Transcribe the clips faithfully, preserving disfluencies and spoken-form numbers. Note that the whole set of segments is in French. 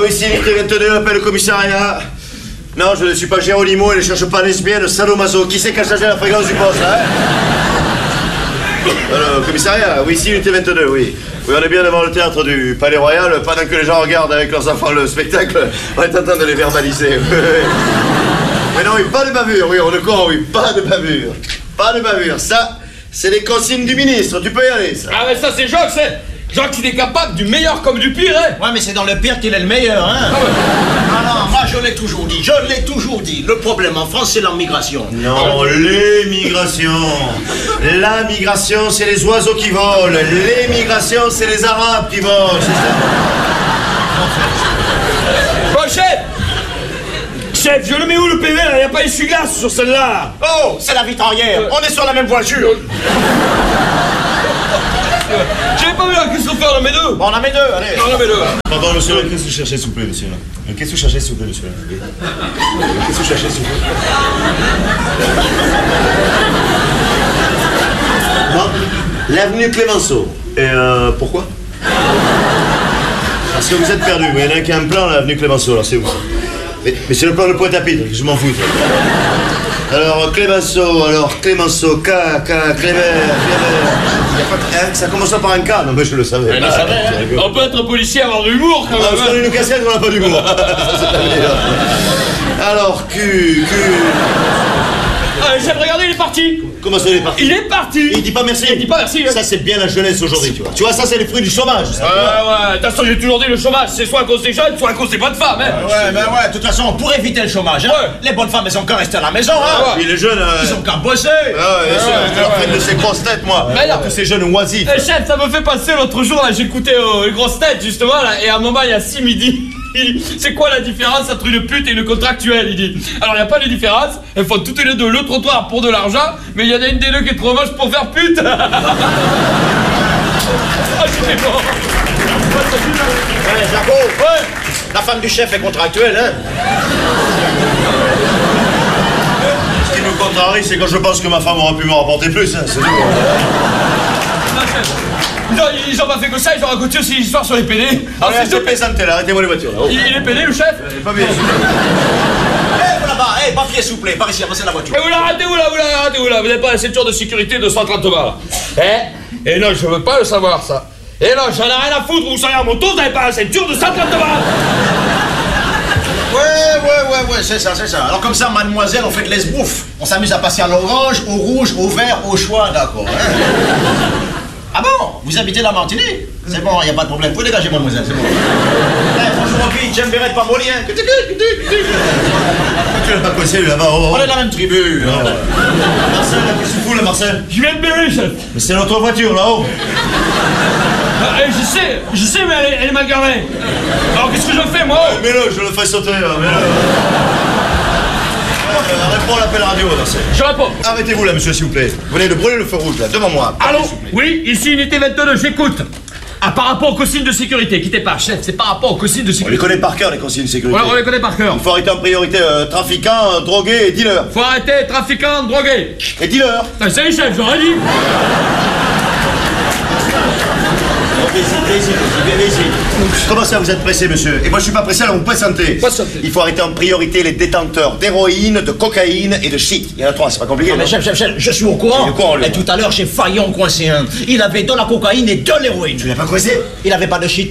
oui, ici, unité vingt-deux, appelle le commissariat. Non, je ne suis pas Géronimo et ne cherche pas lesbienne, sadomaso. Qui c'est qui a changé la fréquence du poste, hein? Alors, commissariat, oui, ici, unité vingt-deux, oui. Oui, on est bien devant le théâtre du Palais Royal. Pendant que les gens regardent avec leurs enfants le spectacle, on est en train de les verbaliser. Mais non, oui, pas de bavure, oui, on est con, oui, pas de bavure. Pas de bavure, ça, c'est les consignes du ministre, tu peux y aller, ça. Ah, mais ça, c'est Jacques, c'est... Jacques, il est capable du meilleur comme du pire, hein. Ouais, mais c'est dans le pire qu'il est le meilleur, hein. Ah ouais. Ah non, moi, je l'ai toujours dit, je l'ai toujours dit. Le problème en France, c'est l'immigration. Non, l'émigration. La migration, c'est les oiseaux qui volent. L'émigration, c'est les Arabes qui volent, c'est ça. Bon, chef. Chef, je le mets où le P V, là? Il n'y a pas essuie-glace sur celle-là. Oh, c'est la vitre arrière. On est sur la même voiture. J'avais pas vu la qu'est-ce qu'on fait, on en met deux. Bon, on en met deux, allez. On en met deux. Pardon, monsieur, qu'est-ce que vous cherchez, s'il vous plaît, monsieur? Qu'est-ce que vous cherchez, s'il vous plaît, monsieur? Qu'est-ce que vous cherchez, s'il vous plaît? Non, l'avenue Clémenceau. Et euh, pourquoi? Parce que vous êtes perdu. Il y en a un qui a un plan, l'avenue Clémenceau, alors c'est où? Mais, mais c'est le plan de Pointe-à-Pitre, je m'en fous. Alors, Clémenceau, alors, Clémenceau, K, K, Clément, Clément. Ça commence par un K, non, mais je le savais. Je le savais, hein. On peut être policier et avoir de l'humour, quand même. Ah, parce qu'on a une casquette, on n'a pas d'humour. Alors, Q, Q... Ah, chef, regardez, il est parti. Comment ça, il est parti? Il est parti. Il dit pas merci. Il dit pas merci. Ça, c'est bien la jeunesse aujourd'hui, tu vois. Tu vois, ça, c'est les fruits du chômage. Ça, ouais, ouais. De toute façon, j'ai toujours dit, le chômage, c'est soit à cause des jeunes, soit à cause des bonnes femmes, hein. Ouais, ben ouais, de toute façon, pour éviter le chômage, hein, ouais. Les bonnes femmes, elles sont qu'à rester à la maison, hein. Ouais. Et les jeunes... Euh... Ils ont qu'à bosser. Ah ouais, bien sûr, je leur prenne de ces grosses têtes, moi. Mais non. Tous ces jeunes oisifs. Eh, chef, ça me fait passer l'autre jour, là, j'écoutais euh, les grosses têtes, justement, là, et à un moment, il y a six midi. C'est quoi la différence entre une pute et une contractuelle? Il dit. Alors il n'y a pas de différence, elles font toutes les deux le trottoir pour de l'argent, mais il y en a une des deux qui est trop moche pour faire pute. Ah, c'était bon. Ouais, Jaco. Ouais. La femme du chef est contractuelle, hein. Ce qui me contrarie, c'est quand je pense que ma femme aurait pu me rapporter plus, hein, c'est tout. Non, chef. Non, ils ont pas fait que ça, ils ont raconté aussi l'histoire sur les P D. Alors, c'est de plaisanter, là, arrêtez-moi les voitures, là. Oh. Il, il est P D, le chef? Il est pas bien. Eh, vous là-bas, eh, papier, s'il vous plaît, par ici, avancez la voiture. Et vous là, arrêtez-vous là, vous là, arrêtez-vous là, vous n'avez pas la ceinture de sécurité de cent trente balles. Eh? Et non, je veux pas le savoir, ça. Et non, j'en ai rien à foutre, vous seriez en moto, vous n'avez pas la ceinture de cent trente balles. Ouais, ouais, ouais, ouais, c'est ça, c'est ça. Alors comme ça, mademoiselle, on fait de l'esbrouf. On s'amuse à passer à l'orange, au rouge, au vert, au choix, d'accord, hein. Ah bon? Vous habitez la Martinique? C'est bon, y a pas de problème. Vous pouvez dégager, mademoiselle, c'est bon. Eh, bonjour, mon fille, j'aime Bérette pas molien. Tu l'as pas coincé, lui, là-bas. Oh. On est dans la même tribu. Oh. Marcel, qu'est-ce que tu fous, là, Marcel? Je viens de Berry, chef. Mais c'est notre voiture, là-haut. Ah, eh, je sais, je sais, mais elle est, elle est mal garée. Alors qu'est-ce que je fais, moi? Oh, mets-le, je le fais sauter, là, mets-le. Euh, réponds à l'appel radio, Marcel. Je réponds. Arrêtez-vous, là, monsieur, s'il vous plaît. Vous venez de brûler le feu rouge, là, devant moi. Allô? Oui, ici unité vingt-deux, j'écoute. Ah, par rapport aux consignes de sécurité, quittez pas, chef, c'est par rapport aux consignes de On les sécurité. connaît par cœur, les consignes de sécurité. Ouais, on les connaît par cœur. Il faut arrêter en priorité euh, trafiquants, euh, drogués et dealers. Faut arrêter, trafiquants, drogués. Et dealers. Ah, c'est les chefs, j'aurais dit. Comment ça, vous êtes pressé, monsieur? Et moi, je suis pas pressé, alors vous présentez. Patientez. Il faut arrêter en priorité les détenteurs d'héroïne, de cocaïne et de shit. Il y en a trois, c'est pas compliqué. Ah, mais non? chef, chef, chef, je suis au courant. Il est au courant, lui. Et tout à l'heure, j'ai failli en coincer un. Il avait de la cocaïne et de l'héroïne. Tu l'as pas coincé? Il avait pas de shit.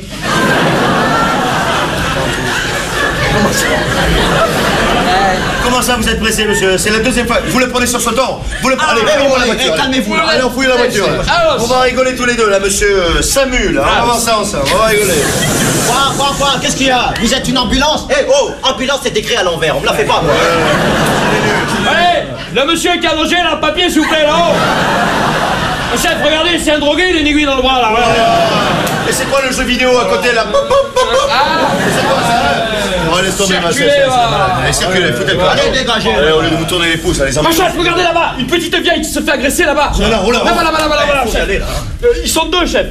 Comment ça, vous êtes pressé, monsieur? C'est la deuxième fois. Vous le prenez sur ce ton. Vous le prenez. Ah, Allez, ouais, la ouais, voiture. ouais, calmez-vous, là. Allez, on fouille la voiture. là. Alors, On va rigoler tous les deux, là, monsieur euh, Samu, là. On va voir ça ensemble. On va rigoler. Quoi, quoi, quoi? Qu'est-ce qu'il y a? Vous êtes une ambulance? Eh, oh, ambulance, c'est écrit à l'envers. On me la fait pas, moi. Allez, le monsieur qui a logé, là, le papier, s'il vous plaît, là-haut. Le chef, regardez, c'est un drogué, il a une aiguille dans le bras, là. Et c'est quoi le jeu vidéo à côté, là? Pop, pop, pop, pop. Ah, C'est quoi ça? On va laisser tomber, ma Circulez, chère. va. Allez, circulez, foutez le pas. Allez, dégagez. Allez, au lieu de vous tourner les pouces, allez, Ma chef, regardez là-bas, une petite vieille qui se fait agresser là-bas. Là, là, là, Là-bas, là-bas, là-bas, là-bas, Faut y chef. aller, là. Euh, Ils sont deux, chef.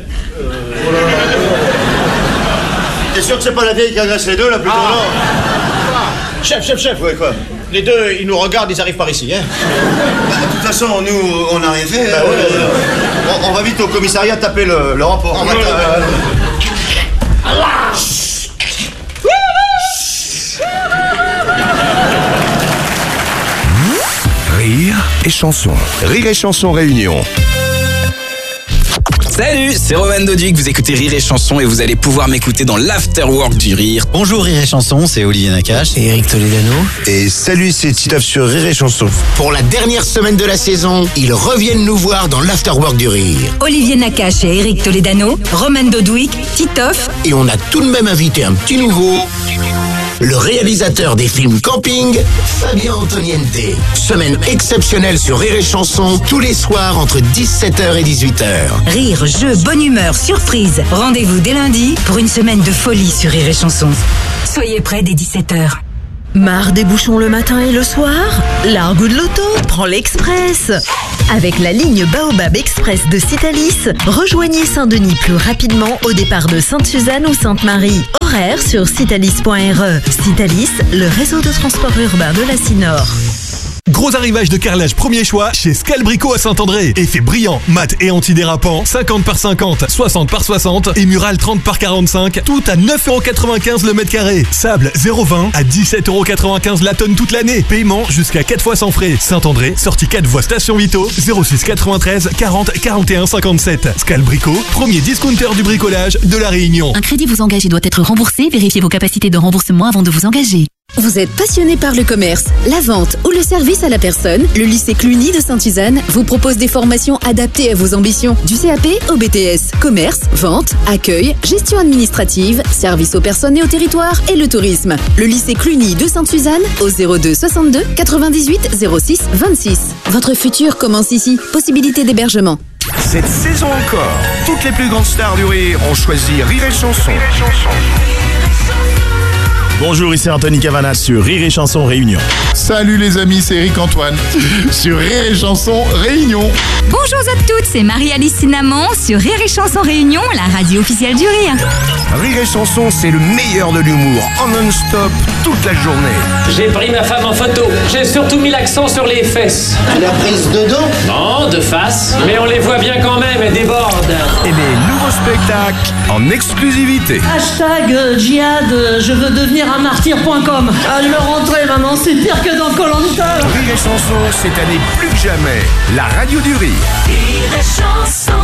T'es sûr que c'est pas la vieille qui agresse les deux, là, plutôt? Non. Chef, chef, chef. Ouais, quoi? Les deux, ils nous regardent, ils arrivent par ici, hein. Bah, de toute façon, nous, on a rien fait. Bah, hein. ouais, ouais, ouais. On, on va vite au commissariat taper le, le rapport. On va ta- Oui, oui, et Chanson. Rire et Chanson Réunion. Salut, c'est Roman Doduc, vous écoutez Rire et Chanson et vous allez pouvoir m'écouter dans l'Afterwork du Rire. Bonjour Rire et Chanson, c'est Olivier Nakache et Eric Toledano. Et salut, c'est Titaf sur Rire et Chanson. Pour la dernière semaine de la saison, ils reviennent nous voir dans l'Afterwork du Rire. Olivier Nakache et Eric Toledano, Roman Doduc, Titoff. Et on a tout de même invité un petit nouveau, le réalisateur des films Camping, Fabien Antoniente. Semaine exceptionnelle sur Rire et Chanson, tous les soirs entre dix-sept heures et dix-huit heures. Rire, jeu, bonne humeur, surprise. Rendez-vous dès lundi pour une semaine de folie sur Rire et Chanson. Soyez prêts dès dix-sept heures. Marre des bouchons le matin et le soir? L'argot de l'auto prend l'Express. Avec la ligne Baobab Express de Citalis, rejoignez Saint-Denis plus rapidement au départ de Sainte-Suzanne ou Sainte-Marie. Horaire sur citalis point r e. Citalis, le réseau de transport urbain de la Sinor. Gros arrivage de carrelage premier choix chez Scalbrico à Saint-André. Effet brillant, mat et antidérapant, cinquante par cinquante, soixante par soixante et mural trente par quarante-cinq, tout à neuf euros quatre-vingt-quinze le mètre carré. Sable zéro vingt à dix-sept euros quatre-vingt-quinze la tonne toute l'année. Paiement jusqu'à quatre fois sans frais. Saint-André, sortie quatre voies Station Vito, zéro six quatre-vingt-treize quarante quarante et un cinquante-sept. Scalbrico, premier discounter du bricolage de la Réunion. Un crédit vous engage et doit être remboursé. Vérifiez vos capacités de remboursement avant de vous engager. Vous êtes passionné par le commerce, la vente ou le service à la personne? Le lycée Cluny de Sainte-Suzanne vous propose des formations adaptées à vos ambitions. Du C A P au B T S, commerce, vente, accueil, gestion administrative, service aux personnes et aux territoires et le tourisme. Le lycée Cluny de Sainte-Suzanne au zéro deux soixante-deux quatre-vingt-dix-huit zéro six vingt-six. Votre futur commence ici. Possibilité d'hébergement. Cette saison encore, toutes les plus grandes stars du rire ont choisi Rire et Chanson. Rire et Chanson. Bonjour, ici Anthony Cavana sur Rire et Chanson Réunion. Salut les amis, c'est Eric Antoine sur Rire et Chanson Réunion. Bonjour à toutes, c'est Marie-Alice Cinnamon sur Rire et Chanson Réunion, la radio officielle du rire. Rire et Chanson, c'est le meilleur de l'humour, en non-stop, toute la journée. J'ai pris ma femme en photo, j'ai surtout mis l'accent sur les fesses. Tu l'as prise de dos? Non, de face, mais on les voit bien quand même, elles débordent. Et les nouveaux spectacles en exclusivité. Hashtag euh, djihad, euh, je veux devenir un martyr point com. Ah, je veux rentrer maintenant, c'est pire que dans Koh-Lanta. Rire et Chanson, cette année plus que jamais, la radio du rire. Rire et Chanson.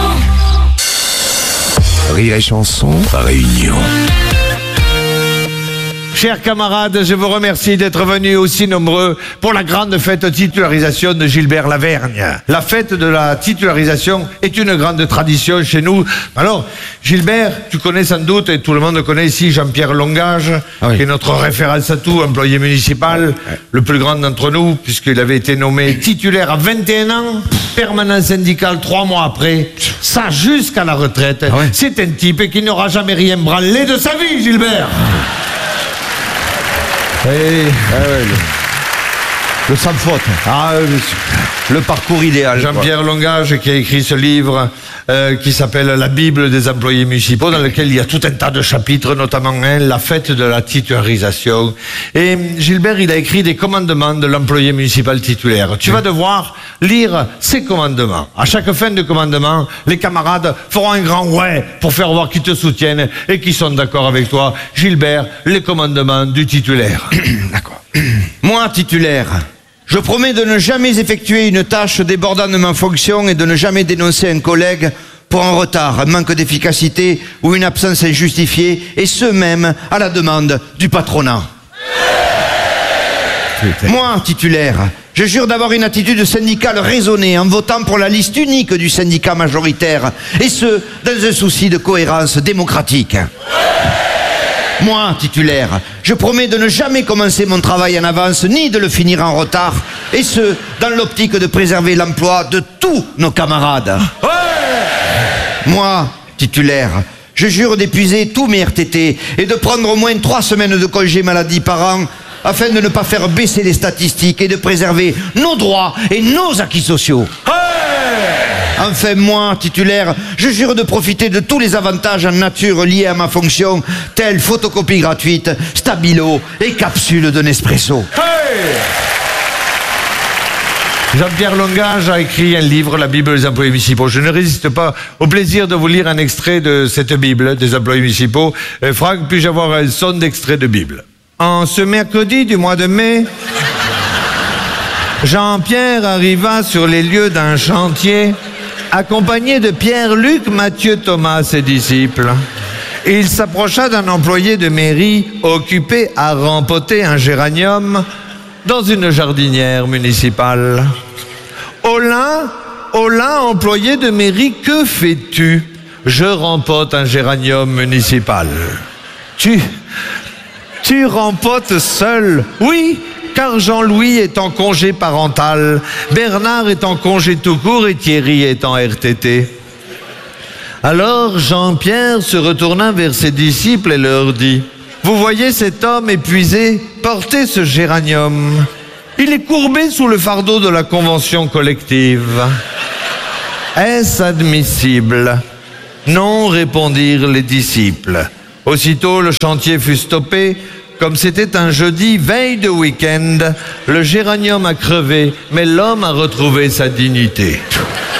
Rire et Chanson, Réunion. Chers camarades, je vous remercie d'être venus aussi nombreux pour la grande fête de titularisation de Gilbert Lavergne. La fête de la titularisation est une grande tradition chez nous. Alors, Gilbert, tu connais sans doute, et tout le monde connaît ici Jean-Pierre Longage, ah oui. qui est notre référence à tout, employé municipal, le plus grand d'entre nous, puisqu'il avait été nommé titulaire à vingt et un ans, permanent syndical trois mois après, ça jusqu'à la retraite. Ah ouais. C'est un type qui n'aura jamais rien branlé de sa vie, Gilbert. Et, ah ouais, le, le sans faute. Ah, le, le parcours idéal. Jean-Pierre Longage qui a écrit ce livre euh, qui s'appelle La Bible des employés municipaux, dans lequel il y a tout un tas de chapitres, notamment un, la fête de la titularisation. Et Gilbert, il a écrit des commandements de l'employé municipal titulaire. Tu vas devoir lire ces commandements. À chaque fin de commandement, les camarades feront un grand ouais pour faire voir qu'ils te soutiennent et qu'ils sont d'accord avec toi. Gilbert, les commandements du titulaire. D'accord. Moi, titulaire, je promets de ne jamais effectuer une tâche débordant de ma fonction et de ne jamais dénoncer un collègue pour un retard, un manque d'efficacité ou une absence injustifiée, et ce même à la demande du patronat. Moi, titulaire, je jure d'avoir une attitude syndicale raisonnée en votant pour la liste unique du syndicat majoritaire, et ce, dans un souci de cohérence démocratique. Moi, titulaire, je promets de ne jamais commencer mon travail en avance, ni de le finir en retard, et ce, dans l'optique de préserver l'emploi de tous nos camarades. Ouais. Moi, titulaire, je jure d'épuiser tous mes R T T et de prendre au moins trois semaines de congé maladie par an, afin de ne pas faire baisser les statistiques et de préserver nos droits et nos acquis sociaux. Ouais. Enfin, moi, titulaire, je jure de profiter de tous les avantages en nature liés à ma fonction, tels photocopie gratuite, stabilo et capsule de Nespresso. Hey. Jean-Pierre Longage a écrit un livre, La Bible des employés municipaux. Je ne résiste pas au plaisir de vous lire un extrait de cette Bible des employés municipaux. Et Franck, puis-je avoir un son d'extrait de Bible? En ce mercredi du mois de mai... Jean-Pierre arriva sur les lieux d'un chantier, accompagné de Pierre-Luc, Mathieu, Thomas, ses disciples. Il s'approcha d'un employé de mairie occupé à rempoter un géranium dans une jardinière municipale. Olin, Olin, employé de mairie, que fais-tu? Je rempote un géranium municipal. Tu, tu rempotes seul? Oui, car Jean-Louis est en congé parental, Bernard est en congé tout court et Thierry est en R T T. Alors Jean-Pierre se retourna vers ses disciples et leur dit: vous voyez cet homme épuisé porter ce géranium. Il est courbé sous le fardeau de la convention collective. Est-ce admissible? Non, répondirent les disciples. Aussitôt le chantier fut stoppé. Comme c'était un jeudi, veille de week-end, le géranium a crevé, mais l'homme a retrouvé sa dignité.